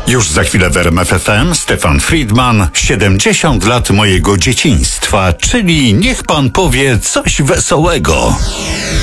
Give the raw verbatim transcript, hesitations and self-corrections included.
Już za chwilę w R M F F M Stefan Friedman, siedemdziesiąt lat mojego dzieciństwa, czyli niech pan powie coś wesołego.